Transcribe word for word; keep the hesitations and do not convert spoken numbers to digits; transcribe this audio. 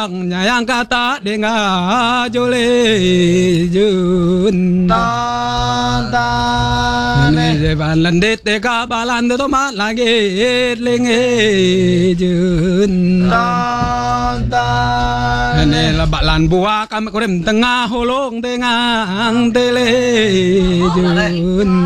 yang yang kata dengar jole jun ta ta ne je balan de te ka balan de to ma lagi lenge jun ta ta ne la balan bua kam ko dem tengah holong tengang tele jun